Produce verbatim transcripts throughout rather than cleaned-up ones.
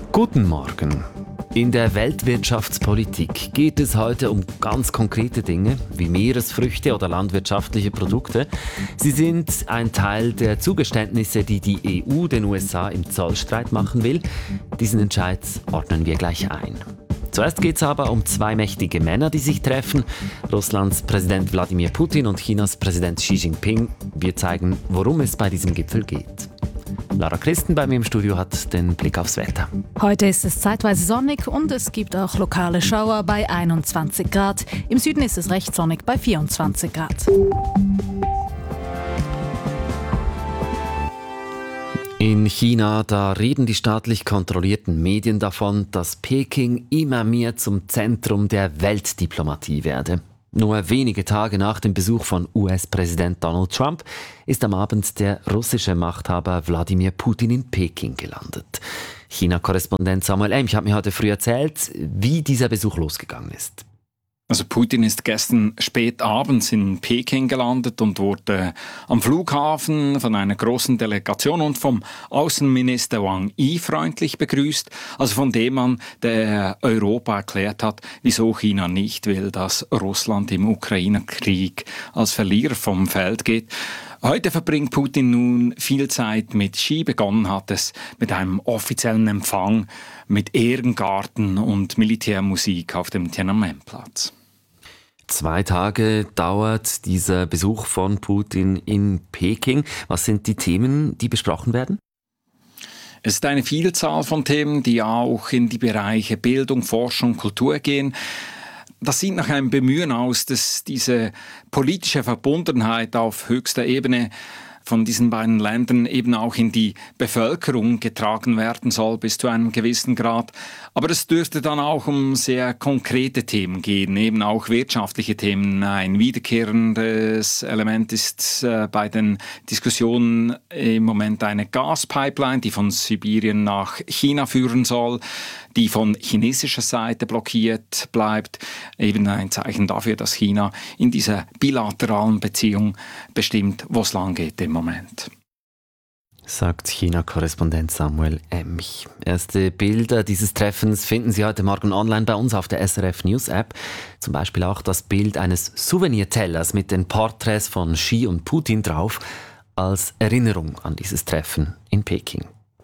Guten Morgen. In der Weltwirtschaftspolitik geht es heute um ganz konkrete Dinge wie Meeresfrüchte oder landwirtschaftliche Produkte. Sie sind ein Teil der Zugeständnisse, die die E U den U S A im Zollstreit machen will. Diesen Entscheid ordnen wir gleich ein. Zuerst geht es aber um zwei mächtige Männer, die sich treffen. Russlands Präsident Wladimir Putin und Chinas Präsident Xi Jinping. Wir zeigen, worum es bei diesem Gipfel geht. Lara Christen bei mir im Studio hat den Blick aufs Wetter. Heute ist es zeitweise sonnig und es gibt auch lokale Schauer bei einundzwanzig Grad. Im Süden ist es recht sonnig bei vierundzwanzig Grad. In China, da reden die staatlich kontrollierten Medien davon, dass Peking immer mehr zum Zentrum der Weltdiplomatie werde. Nur wenige Tage nach dem Besuch von U S-Präsident Donald Trump ist am Abend der russische Machthaber Wladimir Putin in Peking gelandet. China-Korrespondent Samuel Emch hat mir heute früh erzählt, wie dieser Besuch losgegangen ist. Also Putin ist gestern spät abends in Peking gelandet und wurde am Flughafen von einer großen Delegation und vom Außenminister Wang Yi freundlich begrüßt, also von dem Mann, der Europa erklärt hat, wieso China nicht will, dass Russland im Ukraine-Krieg als Verlierer vom Feld geht. Heute verbringt Putin nun viel Zeit mit Xi. Begonnen hat es mit einem offiziellen Empfang mit Ehrengarten und Militärmusik auf dem Tiananmen-Platz. Zwei Tage dauert dieser Besuch von Putin in Peking. Was sind die Themen, die besprochen werden? Es ist eine Vielzahl von Themen, die auch in die Bereiche Bildung, Forschung, Kultur gehen. Das sieht nach einem Bemühen aus, dass diese politische Verbundenheit auf höchster Ebene von diesen beiden Ländern eben auch in die Bevölkerung getragen werden soll, bis zu einem gewissen Grad. Aber es dürfte dann auch um sehr konkrete Themen gehen, eben auch wirtschaftliche Themen. Ein wiederkehrendes Element ist äh, bei den Diskussionen im Moment eine Gaspipeline, die von Sibirien nach China führen soll, die von chinesischer Seite blockiert bleibt. Eben ein Zeichen dafür, dass China in dieser bilateralen Beziehung bestimmt, wo es lang geht im Moment. Sagt China-Korrespondent Samuel Emch. Erste Bilder dieses Treffens finden Sie heute Morgen online bei uns auf der S R F News App. Zum Beispiel auch das Bild eines Souvenirtellers mit den Porträts von Xi und Putin drauf, als Erinnerung an dieses Treffen in Peking.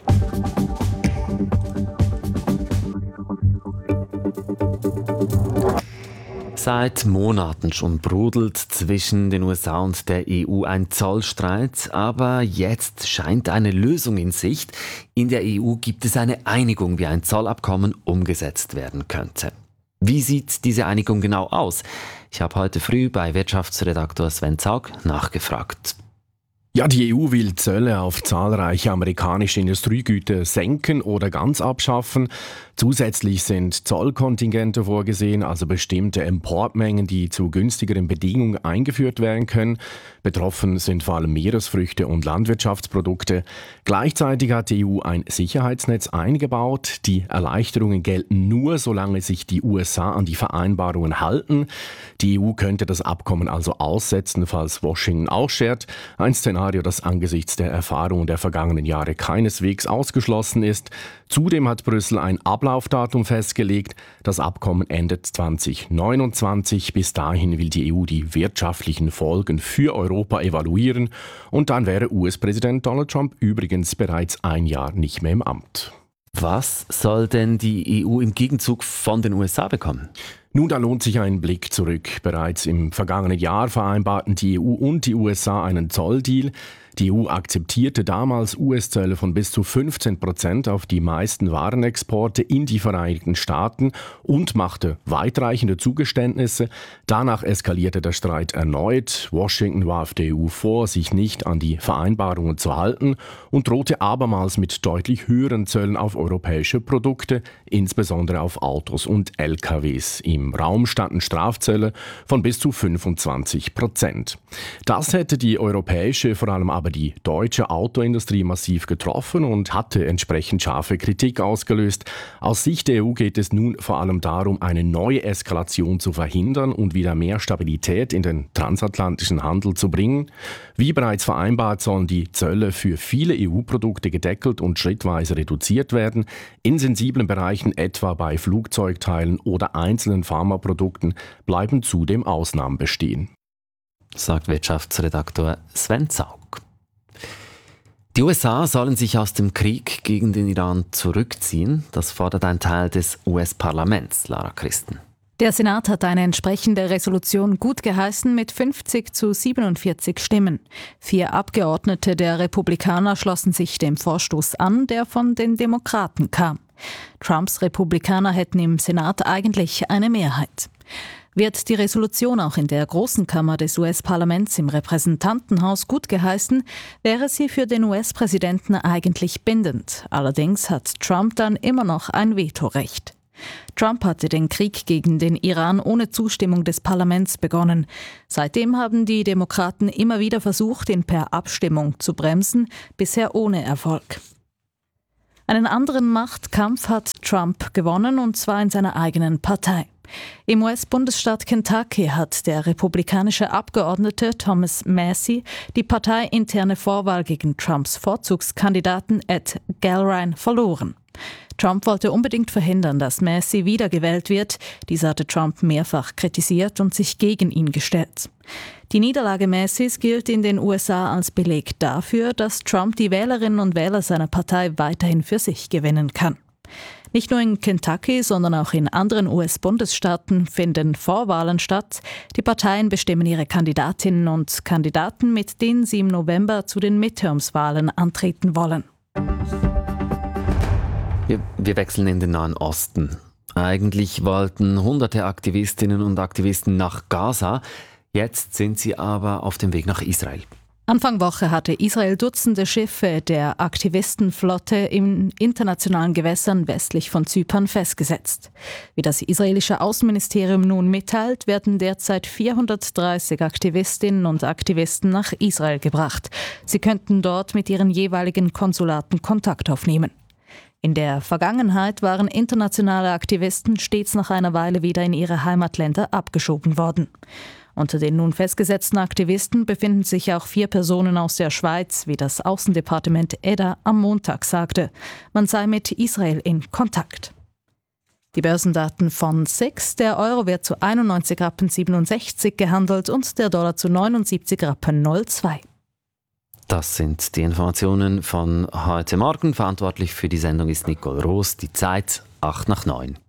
Seit Monaten schon brodelt zwischen den U S A und der E U ein Zollstreit, aber jetzt scheint eine Lösung in Sicht. In der E U gibt es eine Einigung, wie ein Zollabkommen umgesetzt werden könnte. Wie sieht diese Einigung genau aus? Ich habe heute früh bei Wirtschaftsredaktor Sven Zaug nachgefragt. Ja, die E U will Zölle auf zahlreiche amerikanische Industriegüter senken oder ganz abschaffen. Zusätzlich sind Zollkontingente vorgesehen, also bestimmte Importmengen, die zu günstigeren Bedingungen eingeführt werden können. Betroffen sind vor allem Meeresfrüchte und Landwirtschaftsprodukte. Gleichzeitig hat die E U ein Sicherheitsnetz eingebaut. Die Erleichterungen gelten nur, solange sich die U S A an die Vereinbarungen halten. Die E U könnte das Abkommen also aussetzen, falls Washington ausschert. Ein Szenario, das angesichts der Erfahrungen der vergangenen Jahre keineswegs ausgeschlossen ist. Zudem hat Brüssel ein Ablaufdatum festgelegt. Das Abkommen endet zwanzig neunundzwanzig. Bis dahin will die E U die wirtschaftlichen Folgen für Europa evaluieren. Und dann wäre U S-Präsident Donald Trump übrigens bereits ein Jahr nicht mehr im Amt. Was soll denn die E U im Gegenzug von den U S A bekommen? Nun, da lohnt sich ein Blick zurück. Bereits im vergangenen Jahr vereinbarten die E U und die U S A einen Zolldeal. Die E U akzeptierte damals U S-Zölle von bis zu fünfzehn Prozent auf die meisten Warenexporte in die Vereinigten Staaten und machte weitreichende Zugeständnisse. Danach eskalierte der Streit erneut. Washington warf der E U vor, sich nicht an die Vereinbarungen zu halten und drohte abermals mit deutlich höheren Zöllen auf europäische Produkte, insbesondere auf Autos und L K Ws im Im Raum standen Strafzölle von bis zu fünfundzwanzig Prozent. Das hätte die europäische, vor allem aber die deutsche Autoindustrie massiv getroffen und hatte entsprechend scharfe Kritik ausgelöst. Aus Sicht der E U geht es nun vor allem darum, eine neue Eskalation zu verhindern und wieder mehr Stabilität in den transatlantischen Handel zu bringen. Wie bereits vereinbart, sollen die Zölle für viele E U-Produkte gedeckelt und schrittweise reduziert werden. In sensiblen Bereichen, etwa bei Flugzeugteilen oder einzelnen Pharmaprodukten, bleiben zudem Ausnahmen bestehen, sagt Wirtschaftsredaktor Sven Zaug. Die U S A sollen sich aus dem Krieg gegen den Iran zurückziehen. Das fordert ein Teil des U S-Parlaments, Lara Christen. Der Senat hat eine entsprechende Resolution gutgeheißen mit fünfzig zu siebenundvierzig Stimmen. Vier Abgeordnete der Republikaner schlossen sich dem Vorstoß an, der von den Demokraten kam. Trumps Republikaner hätten im Senat eigentlich eine Mehrheit. Wird die Resolution auch in der großen Kammer des U S-Parlaments im Repräsentantenhaus gutgeheißen, wäre sie für den U S-Präsidenten eigentlich bindend. Allerdings hat Trump dann immer noch ein Vetorecht. Trump hatte den Krieg gegen den Iran ohne Zustimmung des Parlaments begonnen. Seitdem haben die Demokraten immer wieder versucht, ihn per Abstimmung zu bremsen, bisher ohne Erfolg. Einen anderen Machtkampf hat Trump gewonnen, und zwar in seiner eigenen Partei. Im U S-Bundesstaat Kentucky hat der republikanische Abgeordnete Thomas Massie die parteiinterne Vorwahl gegen Trumps Vorzugskandidaten Ed Galbraith verloren. Trump wollte unbedingt verhindern, dass Massie wiedergewählt wird. Dieser hatte Trump mehrfach kritisiert und sich gegen ihn gestellt. Die Niederlage Massies gilt in den U S A als Beleg dafür, dass Trump die Wählerinnen und Wähler seiner Partei weiterhin für sich gewinnen kann. Nicht nur in Kentucky, sondern auch in anderen U S-Bundesstaaten finden Vorwahlen statt. Die Parteien bestimmen ihre Kandidatinnen und Kandidaten, mit denen sie im November zu den Midterms-Wahlen antreten wollen. Wir, wir wechseln in den Nahen Osten. Eigentlich wollten hunderte Aktivistinnen und Aktivisten nach Gaza. Jetzt sind sie aber auf dem Weg nach Israel. Anfang Woche hatte Israel Dutzende Schiffe der Aktivistenflotte in internationalen Gewässern westlich von Zypern festgesetzt. Wie das israelische Außenministerium nun mitteilt, werden derzeit vierhundertdreißig Aktivistinnen und Aktivisten nach Israel gebracht. Sie könnten dort mit ihren jeweiligen Konsulaten Kontakt aufnehmen. In der Vergangenheit waren internationale Aktivisten stets nach einer Weile wieder in ihre Heimatländer abgeschoben worden. Unter den nun festgesetzten Aktivisten befinden sich auch vier Personen aus der Schweiz, wie das Außendepartement E D A am Montag sagte. Man sei mit Israel in Kontakt. Die Börsendaten von S I X: Der Euro wird zu einundneunzig Rappen siebenundsechzig gehandelt und der Dollar zu neunundsiebzig Rappen null zwei. Das sind die Informationen von heute Morgen. Verantwortlich für die Sendung ist Nicole Roos. Die Zeit acht nach neun.